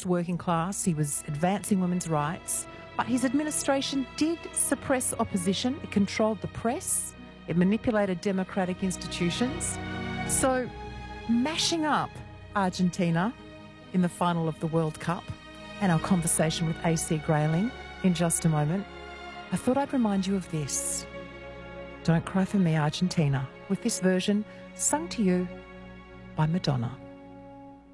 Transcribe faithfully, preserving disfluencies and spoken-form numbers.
working class, he was advancing women's rights, but his administration did suppress opposition. It controlled the press. It manipulated democratic institutions. So, mashing up Argentina in the final of the World Cup and our conversation with A C Grayling in just a moment, I thought I'd remind you of this. Don't Cry for Me, Argentina, with this version sung to you by Madonna.